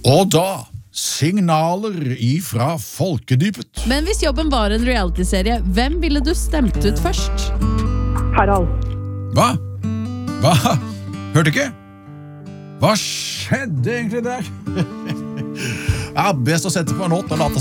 Og da, signaler ifra folkedypet. Men hvis jobben var en reality-serie, hvem ville du stemt ut først? Harald. Hva? Hva? Hørte ikke? Hva skjedde egentlig der? Ja, best å sette på en låt og late